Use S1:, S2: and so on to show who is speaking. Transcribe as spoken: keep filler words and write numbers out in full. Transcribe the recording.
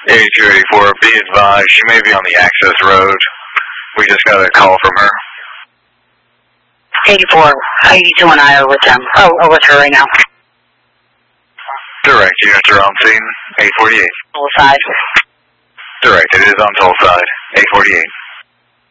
S1: eighty-two eighty-four, be advised, she may be on the access road. We just got a call from her.
S2: eighty-four, eighty-two and I are with them. Oh, are with her right now.
S1: Direct, units are on scene, eight forty-eight.
S2: Toll side.
S1: Direct, it is on toll side, eight forty-eight.